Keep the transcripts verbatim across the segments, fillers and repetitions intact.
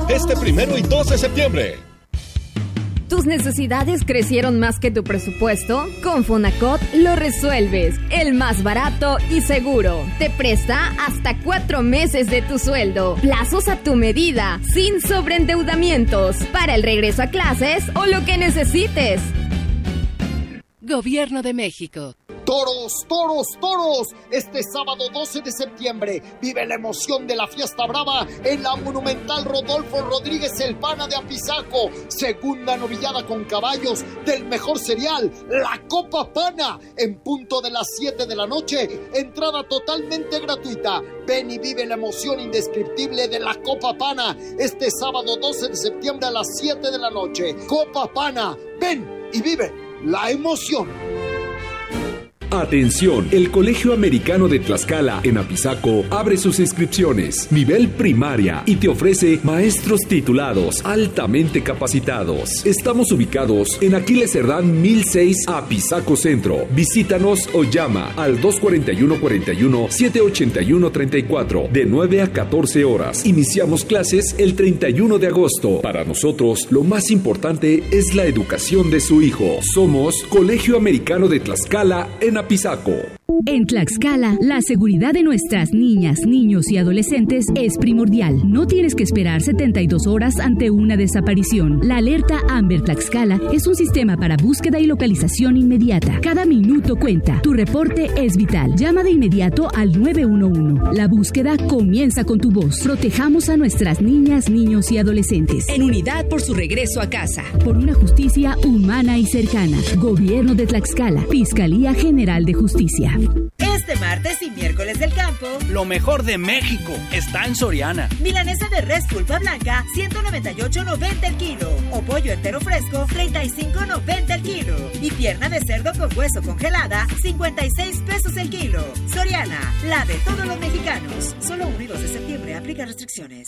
este primero y dos de septiembre. ¿Tus necesidades crecieron más que tu presupuesto? Con Fonacot lo resuelves. El más barato y seguro. Te presta hasta cuatro meses de tu sueldo. Plazos a tu medida, sin sobreendeudamientos. Para el regreso a clases o lo que necesites. Gobierno de México. Toros, toros, toros. Este sábado doce de septiembre vive la emoción de la fiesta brava en la Monumental Rodolfo Rodríguez El Pana de Apizaco. Segunda novillada con caballos del mejor serial, la Copa Pana, en punto de las siete de la noche. Entrada totalmente gratuita. Ven y vive la emoción indescriptible de la Copa Pana este sábado doce de septiembre a las siete de la noche. Copa Pana, ven y vive la emoción. Atención, el Colegio Americano de Tlaxcala en Apizaco abre sus inscripciones nivel primaria y te ofrece maestros titulados altamente capacitados. Estamos ubicados en Aquiles Cerdán mil seis Apizaco Centro. Visítanos o llama al dos cuatro uno, cuatro uno, siete ocho uno, tres cuatro de nueve a catorce horas. Iniciamos clases el treinta y uno de agosto. Para nosotros, lo más importante es la educación de su hijo. Somos Colegio Americano de Tlaxcala en Apizaco. En Tlaxcala, la seguridad de nuestras niñas, niños y adolescentes es primordial. No tienes que esperar setenta y dos horas ante una desaparición. La alerta Amber Tlaxcala es un sistema para búsqueda y localización inmediata. Cada minuto cuenta. Tu reporte es vital. Llama de inmediato al nueve uno uno. La búsqueda comienza con tu voz. Protejamos a nuestras niñas, niños y adolescentes. En unidad por su regreso a casa. Por una justicia humana y cercana. Gobierno de Tlaxcala. Fiscalía General de Justicia. Este martes y miércoles del campo, lo mejor de México está en Soriana. Milanesa de res pulpa blanca, ciento noventa y ocho noventa el kilo. O pollo entero fresco, treinta y cinco noventa el kilo. Y pierna de cerdo con hueso congelada, cincuenta y seis pesos el kilo. Soriana, la de todos los mexicanos. Solo uno y dos de septiembre, aplica restricciones.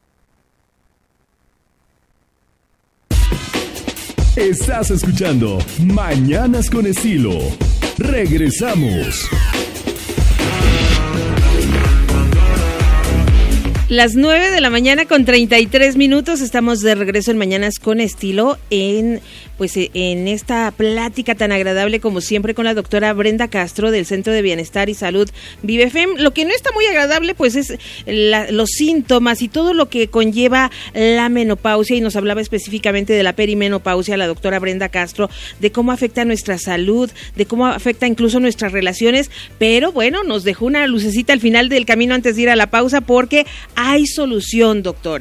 Estás escuchando Mañanas con Estilo. Regresamos. Las nueve de la mañana con treinta y tres minutos, estamos de regreso en Mañanas con Estilo, en pues en esta plática tan agradable como siempre con la doctora Brenda Castro del Centro de Bienestar y Salud ViveFem. Lo que no está muy agradable pues es la, los síntomas y todo lo que conlleva la menopausia, y nos hablaba específicamente de la perimenopausia la doctora Brenda Castro, de cómo afecta nuestra salud, de cómo afecta incluso nuestras relaciones, pero bueno, nos dejó una lucecita al final del camino antes de ir a la pausa, porque hay solución, doctora.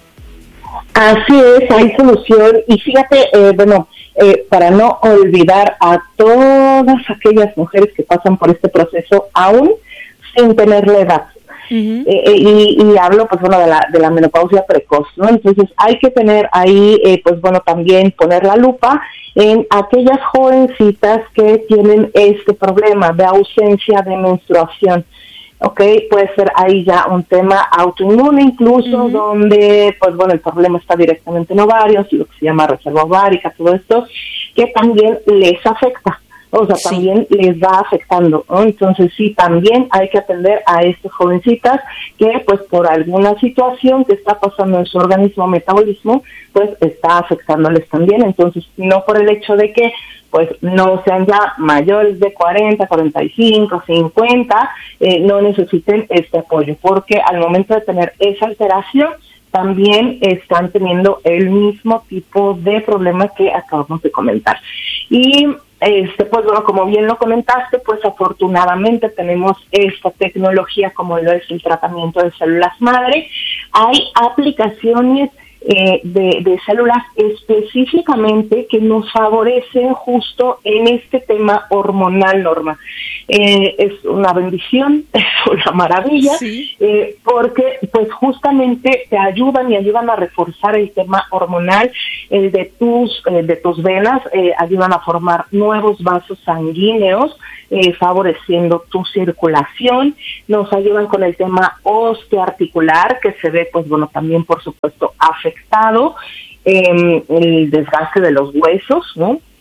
Así es, hay solución, y fíjate, eh, bueno, eh, para no olvidar a todas aquellas mujeres que pasan por este proceso aún sin tener la edad. Uh-huh. eh, y, y hablo pues bueno de la, de la menopausia precoz, ¿no? Entonces hay que tener ahí, eh, pues bueno, también poner la lupa en aquellas jovencitas que tienen este problema de ausencia de menstruación. Ok, puede ser ahí ya un tema autoinmune incluso, uh-huh. donde, pues bueno, el problema está directamente en ovarios, lo que se llama reserva ovárica, todo esto, que también les afecta, o sea, sí. también les va afectando, ¿no? Entonces sí, también hay que atender a estas jovencitas que, pues por alguna situación que está pasando en su organismo, metabolismo, pues está afectándoles también. Entonces, no por el hecho de que pues no sean ya mayores de cuarenta, cuarenta y cinco, cincuenta, eh, no necesiten este apoyo, porque al momento de tener esa alteración, también están teniendo el mismo tipo de problema que acabamos de comentar. Y este, pues bueno, como bien lo comentaste, pues afortunadamente tenemos esta tecnología como lo es el tratamiento de células madre. Hay aplicaciones Eh, de, de células específicamente que nos favorecen justo en este tema hormonal, Norma. Eh, es una bendición, es una maravilla, sí. eh, porque pues justamente te ayudan y ayudan a reforzar el tema hormonal, el de tus, eh, de tus venas, eh, ayudan a formar nuevos vasos sanguíneos, eh, favoreciendo tu circulación, nos ayudan con el tema osteoarticular, que se ve, pues bueno, también por supuesto afectado, eh, el desgaste de los huesos, ¿no?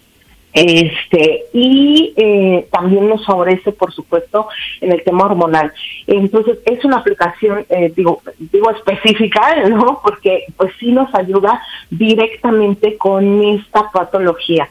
Este, y eh, también nos favorece, por supuesto, en el tema hormonal. Entonces, es una aplicación, eh, digo, digo específica, ¿no? Porque pues sí nos ayuda directamente con esta patología.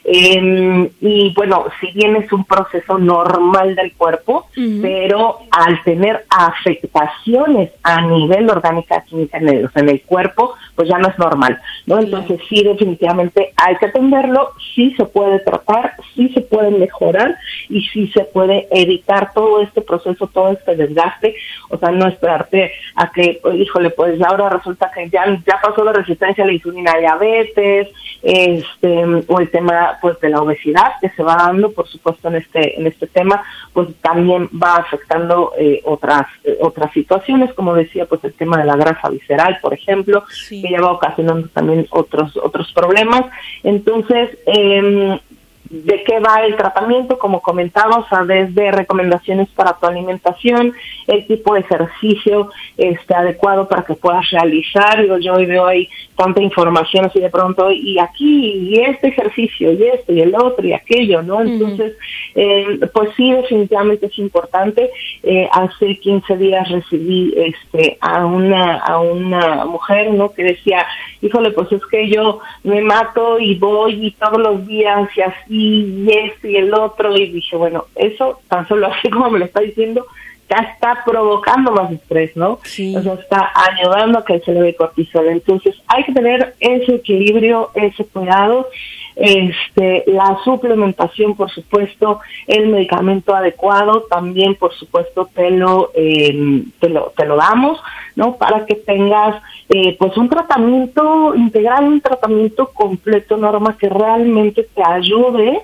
Eh, y bueno, si bien es un proceso normal del cuerpo, uh-huh. pero al tener afectaciones a nivel orgánica química en el, en el cuerpo, pues ya no es normal, ¿no? Entonces sí, definitivamente hay que atenderlo, sí se puede tratar, sí se puede mejorar y sí se puede evitar todo este proceso, todo este desgaste. O sea, no esperarte a que, híjole, pues ahora resulta que ya, ya pasó la resistencia a la insulina, diabetes, este, o el tema pues de la obesidad que se va dando, por supuesto, en este en este tema, pues también va afectando eh, otras eh, otras situaciones, como decía, pues el tema de la grasa visceral, por ejemplo, sí. que ya va ocasionando también otros otros problemas. Entonces, eh, ¿de qué va el tratamiento? Como comentaba, o sea, desde recomendaciones para tu alimentación, el tipo de ejercicio este, adecuado para que puedas realizar. Digo, yo hoy veo ahí tanta información así de pronto, y aquí, y este ejercicio, y este, y el otro, y aquello, ¿no? Entonces, uh-huh. eh, pues sí, definitivamente es importante. Eh, hace quince días recibí este a una a una mujer, ¿no? Que decía, híjole, pues es que yo me mato y voy y todos los días y así, y esto y el otro, y dije, bueno, eso tan solo así como me lo está diciendo, ya está provocando más estrés, ¿no? Sí. O sea, está ayudando a que se eleve cortisol. Entonces, hay que tener ese equilibrio, ese cuidado, este, la suplementación, por supuesto, el medicamento adecuado, también, por supuesto, te lo, eh, te lo, te lo damos, ¿no? Para que tengas, eh, pues, un tratamiento integral, un tratamiento completo, Norma, que realmente te ayude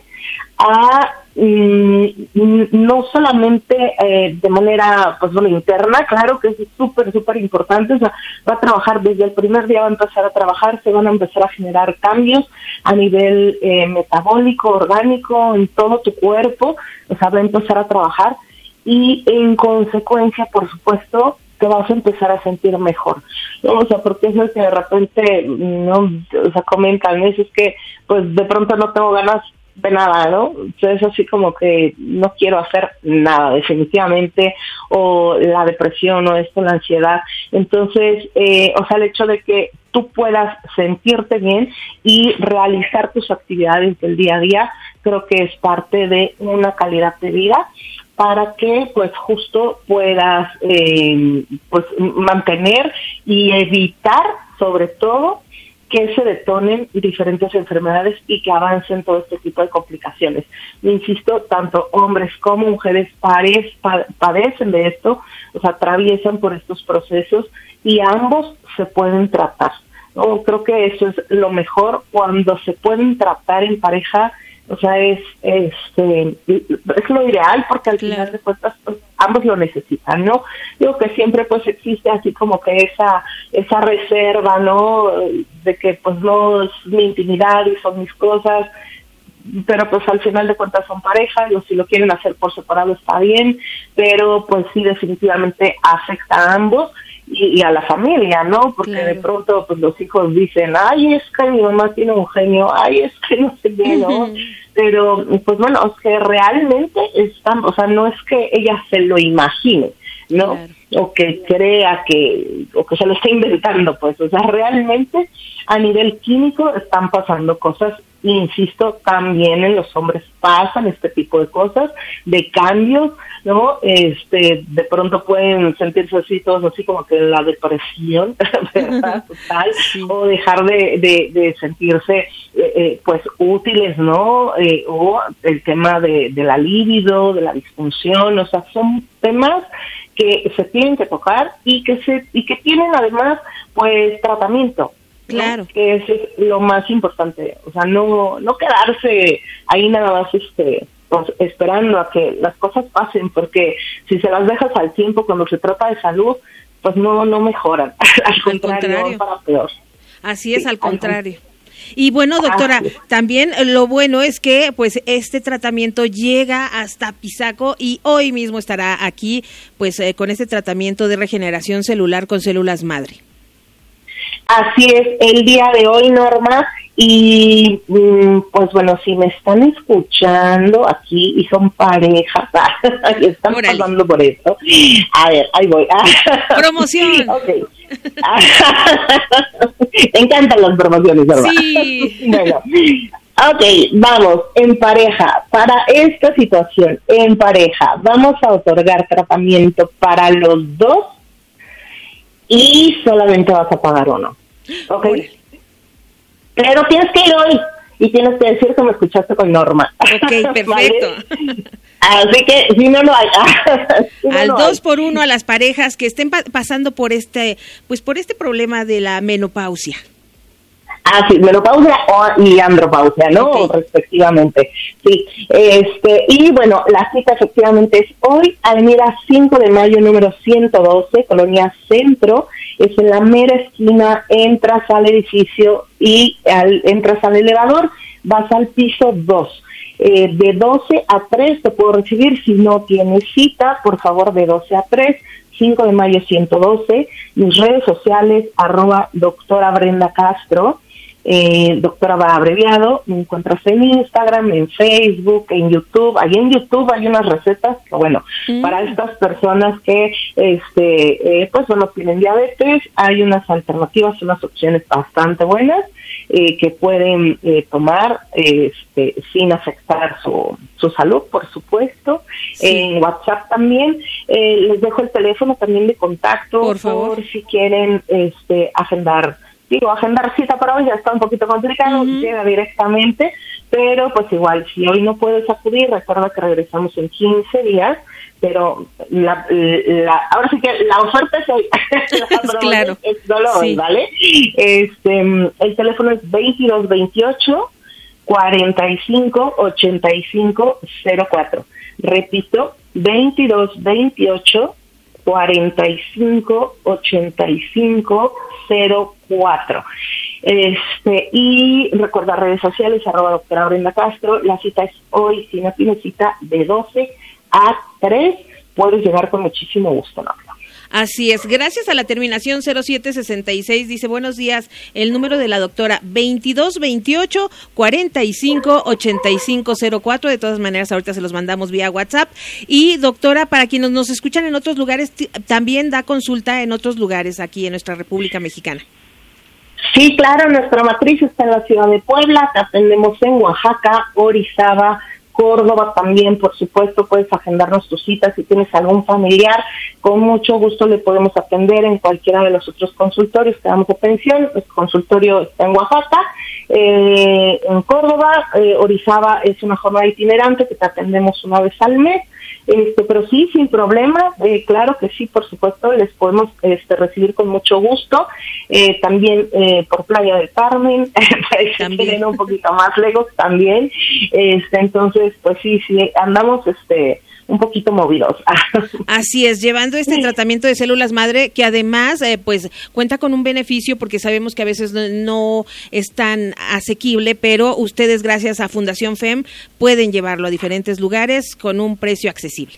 a mm, no solamente eh, de manera pues bueno interna, claro que es súper súper importante, o sea, va a trabajar desde el primer día, va a empezar a trabajar, se van a empezar a generar cambios a nivel eh, metabólico, orgánico, en todo tu cuerpo, o sea, va a empezar a trabajar y en consecuencia, por supuesto, te vas a empezar a sentir mejor, ¿no? O sea, porque es lo que de repente, no, o sea, comentan, es, es que pues de pronto no tengo ganas de nada, ¿no? Entonces así como que no quiero hacer nada, definitivamente, o la depresión o esto, la ansiedad. Entonces, eh, o sea, el hecho de que tú puedas sentirte bien y realizar tus actividades del día a día, creo que es parte de una calidad de vida para que, pues, justo puedas, eh, pues, mantener y evitar, sobre todo, que se detonen diferentes enfermedades y que avancen todo este tipo de complicaciones. Insisto, tanto hombres como mujeres pares, pa, padecen de esto, o sea, atraviesan por estos procesos y ambos se pueden tratar, ¿no? Creo que eso es lo mejor cuando se pueden tratar en pareja. O sea, es este es lo ideal porque al claro. final de cuentas pues, ambos lo necesitan, ¿no? Digo que siempre pues existe así como que esa esa reserva, ¿no? De que pues no es mi intimidad y son mis cosas, pero pues al final de cuentas son pareja, y si lo quieren hacer por separado está bien, pero pues sí definitivamente afecta a ambos. Y, y a la familia, ¿no? Porque claro. de pronto pues los hijos dicen, ay, es que mi mamá tiene un genio, ay, es que no sé qué, ¿no? Uh-huh. Pero, pues bueno, es que realmente están, o sea, no es que ella se lo imagine, ¿no? Claro. O que crea que, o que se lo está inventando, pues, o sea, realmente a nivel químico están pasando cosas, insisto, también en los hombres pasan este tipo de cosas, de cambios, ¿no? Este, de pronto pueden sentirse así, todos así como que la depresión, ¿verdad? Total, sí. O dejar de, de, de sentirse, eh, eh, pues, útiles, ¿no? Eh, o el tema de, de la libido, de la disfunción, o sea, son temas que se tienen que tocar y que se y que tienen además, pues, tratamiento. Claro. ¿No? Que eso es lo más importante, o sea, no no quedarse ahí nada más este pues, esperando a que las cosas pasen, porque si se las dejas al tiempo cuando se trata de salud, pues no no mejoran, al, al contrario, contrario. para peor. Así es, sí, al contrario. Y bueno, doctora, también lo bueno es que pues este tratamiento llega hasta Apizaco y hoy mismo estará aquí pues eh, con este tratamiento de regeneración celular con células madre. Así es, el día de hoy, Norma, Y pues bueno, si me están escuchando aquí y son parejas y están Órale. pasando por esto, a ver, ahí voy. Promoción. Okay. Me encantan las promociones, ¿verdad? Sí. Bueno, ok, vamos, en pareja, para esta situación, en pareja, vamos a otorgar tratamiento para los dos y solamente vas a pagar uno, ¿ok? Órale. Pero tienes que ir hoy y tienes que decir que me escuchaste con Norma. Ok, perfecto. ¿Vale? Así que si no, no hay. si no, Al no dos hay. por uno a las parejas que estén pa- pasando por este, pues por este problema de la menopausia. Ah, sí, menopausia o, y andropausia, ¿no? Okay. Respectivamente. Sí, este, y bueno, la cita efectivamente es hoy, Avenida cinco de mayo, número ciento doce, Colonia Centro, es en la mera esquina, entras al edificio y al, entras al elevador, vas al piso dos. Eh, de doce a tres te puedo recibir, si no tienes cita, por favor, de doce a tres, cinco de mayo ciento doce, mis redes sociales, arroba doctora Brenda Castro, eh, doctora va abreviado, me encuentras en Instagram, en Facebook, en YouTube. Ahí en YouTube hay unas recetas que, bueno, mm. para estas personas que, este, eh, pues, bueno, tienen diabetes, hay unas alternativas, unas opciones bastante buenas eh, que pueden eh, tomar este, sin afectar su, su salud, por supuesto. Sí. En WhatsApp también eh, les dejo el teléfono también de contacto, por favor, por si quieren este, agendar. Digo, agendar cita para hoy ya está un poquito complicado, uh-huh. llega directamente, pero pues igual, si hoy no puedes acudir, recuerda que regresamos en quince días, pero la, la ahora sí que la oferta es hoy. la claro. Es solo hoy, sí. ¿Vale? Este, el teléfono es veintidós veintiocho cuarenta y cinco ochenta y cinco cero cuatro. Repito, veintidós veintiocho cuarenta y cinco ochenta y cinco cero cuatro. Este, y recordar redes sociales, arroba doctora Brenda Castro. La cita es hoy, si no tienes cita, de doce a tres, puedes llegar con muchísimo gusto, ¿no? Así es, gracias a la terminación cero siete sesenta y seis, dice buenos días, el número de la doctora veintidós veintiocho cuarenta y cinco ochenta y cinco cero cuatro, de todas maneras ahorita se los mandamos vía WhatsApp. Y doctora, para quienes nos escuchan en otros lugares, t- también da consulta en otros lugares aquí en nuestra República Mexicana. Sí, claro, nuestra matriz está en la ciudad de Puebla, te atendemos en Oaxaca, Orizaba, Córdoba también, por supuesto, puedes agendarnos tu cita si tienes algún familiar, con mucho gusto le podemos atender en cualquiera de los otros consultorios que damos atención. El consultorio está en Oaxaca, eh, en Córdoba, eh, Orizaba es una jornada itinerante que te atendemos una vez al mes, este, pero sí, sin problema, eh, claro que sí, por supuesto, les podemos este, recibir con mucho gusto, eh, también eh, por Playa del Carmen, para que tienen un poquito más lejos también, este, entonces, pues sí, sí, andamos este un poquito movidos. Así es, llevando este tratamiento de células madre que además eh, pues cuenta con un beneficio porque sabemos que a veces no, no es tan asequible, pero ustedes gracias a Fundación F E M pueden llevarlo a diferentes lugares con un precio accesible.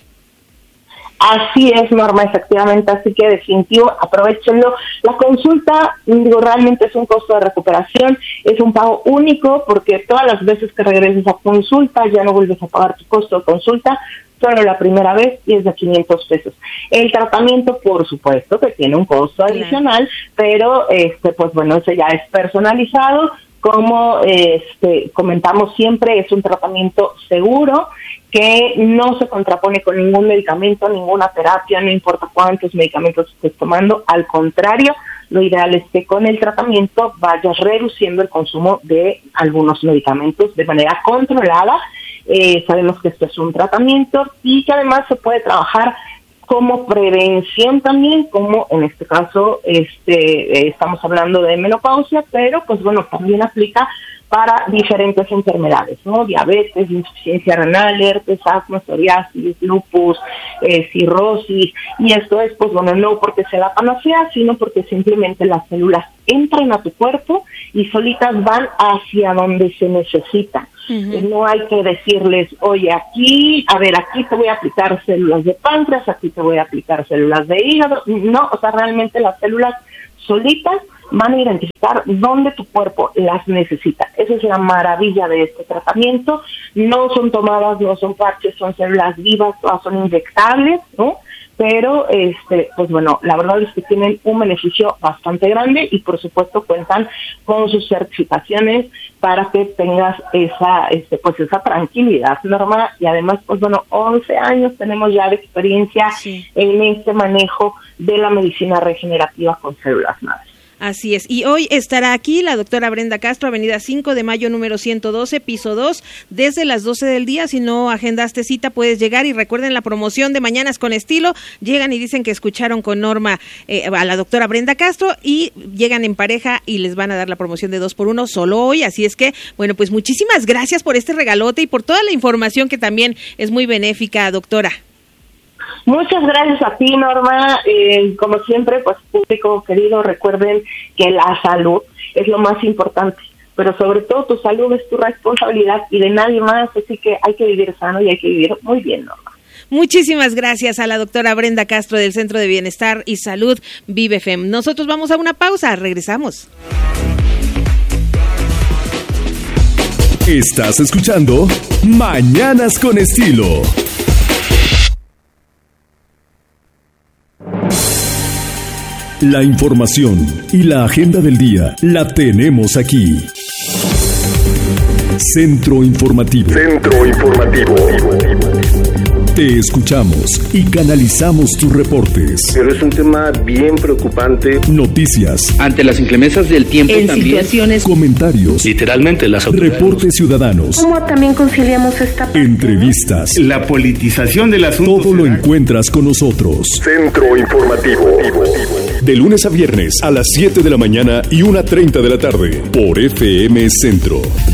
Así es, Norma, efectivamente, así que definitivo, aprovechenlo. La consulta, digo, realmente es un costo de recuperación, es un pago único porque todas las veces que regreses a consulta ya no vuelves a pagar tu costo de consulta, solo la primera vez y es de quinientos pesos. El tratamiento, por supuesto, que tiene un costo adicional, pero este, pues bueno, ese ya es personalizado. Como este, comentamos siempre, es un tratamiento seguro que no se contrapone con ningún medicamento, ninguna terapia, no importa cuántos medicamentos estés tomando, al contrario, lo ideal es que con el tratamiento vayas reduciendo el consumo de algunos medicamentos de manera controlada. Eh, sabemos que esto es un tratamiento y que además se puede trabajar como prevención también, como en este caso este eh, estamos hablando de menopausia, pero pues bueno, también aplica para diferentes enfermedades, ¿no? Diabetes, insuficiencia renal, herpes, asma, psoriasis, lupus, eh, cirrosis, y esto es, pues bueno, no porque sea la panacea, sino porque simplemente las células entran a tu cuerpo y solitas van hacia donde se necesitan. Uh-huh. No hay que decirles, oye, aquí, a ver, aquí te voy a aplicar células de páncreas, aquí te voy a aplicar células de hígado. No, o sea, realmente las células solitas van a identificar dónde tu cuerpo las necesita. Esa es la maravilla de este tratamiento. No son tomadas, no son parches, son células vivas, todas son inyectables, ¿no? Pero, este, pues bueno, la verdad es que tienen un beneficio bastante grande y por supuesto cuentan con sus certificaciones para que tengas esa, este, pues esa tranquilidad, Norma, y además, pues bueno, once años tenemos ya de experiencia sí. en este manejo de la medicina regenerativa con células madre. Así es, y hoy estará aquí la doctora Brenda Castro, avenida cinco de mayo, número ciento doce, piso dos, desde las doce del día. Si no agendaste cita, puedes llegar, y recuerden la promoción de Mañanas con Estilo. Llegan y dicen que escucharon con Norma eh, a la doctora Brenda Castro, y llegan en pareja y les van a dar la promoción de dos por uno solo hoy. Así es que, bueno, pues muchísimas gracias por este regalote y por toda la información que también es muy benéfica, doctora. Muchas gracias a ti, Norma. Eh, como siempre, pues público querido, recuerden que la salud es lo más importante, pero sobre todo tu salud es tu responsabilidad y de nadie más, así que hay que vivir sano y hay que vivir muy bien, Norma. Muchísimas gracias a la doctora Brenda Castro del Centro de Bienestar y Salud Vive F E M. Nosotros vamos a una pausa, regresamos. Estás escuchando Mañanas con Estilo. La información y la agenda del día la tenemos aquí. Centro Informativo. Centro Informativo. Te escuchamos y canalizamos tus reportes. Pero es un tema bien preocupante. Noticias. Ante las inclemencias del tiempo en también. Situaciones. Comentarios. Literalmente las autoridades. Reportes ciudadanos. ¿Cómo también conciliamos esta parte? Entrevistas. La politización del asunto. Todo lo encuentras con nosotros. Centro Informativo. De lunes a viernes a las siete de la mañana y una treinta de la tarde por F M Centro.